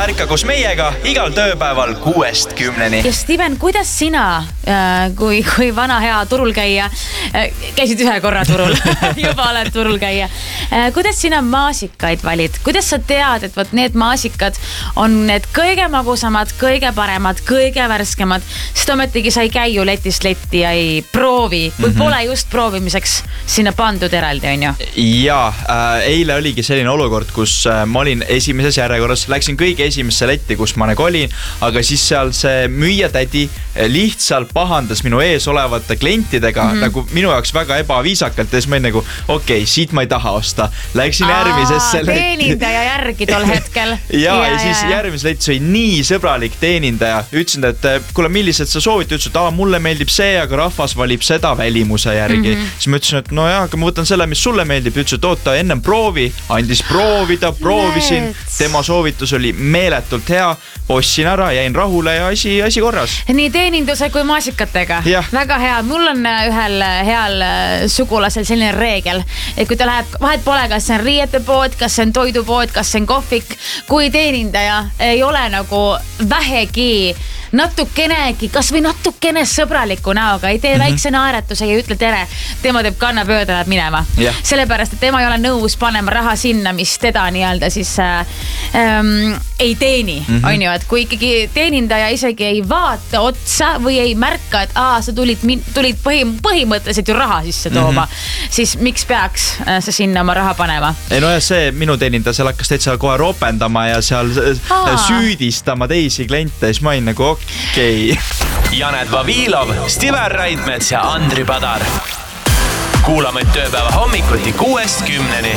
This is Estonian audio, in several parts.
ärka koos meiega igal tööpäeval 6-10. Ja Steven, kuidas sina, kui vana hea turul käia, käisid ühe korra turul, juba oled turul käia. Kuidas sina maasikaid valid? Kuidas sa tead, et võt need maasikad on need kõige magusamad, kõige paremad, kõige värskemad, sest ometigi sa ei käi ju letist letti ja ei proovi, kui pole just proovimiseks sinna pandud eraldi, on ju? Jaa, eile oligi selline olukord, kus ma olin esimeses järjekorras, läksin kõige esimesse letti, kus ma nagu olin, aga siis seal see müüjatädi lihtsalt pahandas minu ees olevate klientidega nagu minu jaoks väga ebaviisakalt ja siis ma olin nagu, okei, siit ma ei taha osta. Läksin järgmisesse letti. Teenindaja järgi tol hetkel. ja siis järgmises letis oli nii sõbralik teenindaja. Ütlesin, et kuule, millised sa soovid? Ütlesin, et mulle meeldib see, aga rahvas valib seda välimuse järgi. Siis ma ütlesin, et no jah, aga ma võtan selle, mis sulle meeldib. Ütlesin, et oota, ennem proovi. Andis proovida, proovisin. Tema soovitus oli meeletult hea. Ostsin ära, jäin rahule ja asi korras. Nii teeninduse kui maasikatega. Väga hea. Mul on ühel heal sugulasel selline reegel, et kui ta läheb, vahet pole, kas see on riietepood, kas see on toidupood, kas see on kohvik, kui teenindaja ei ole nagu vähegi natukenegi, kas või natukene sõbraliku näoga, ei tee väikse naeratuse ja ütle tere, tema teeb kannapööda, läheb minema. Sellepärast, et tema ei ole nõus panema raha sinna, mis teda nii-öelda siis ei teeni, on ju, et kui ikkagi teenindaja isegi ei vaata otsa või ei märka, et sa tulid põhimõtteliselt ju raha sisse tooma, siis miks peaks sa sinna oma raha panema? Ei no ja see minu teenindaja, seal hakkas täitsa kohe ropendama ja seal süüdistama teisi kliente, siis ma olin nagu okei. Janet Vavilov, Steven Raidmets ja Andri Padar. Kuulame tööpäeva hommikuti 6-10.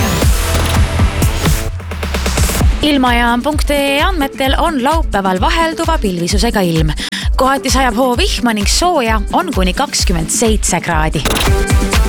Ilmajaam.ee andmetel on laupäeval vahelduva pilvisusega ilm. Kohati sajab hoovihma ning sooja on kuni 27 kraadi.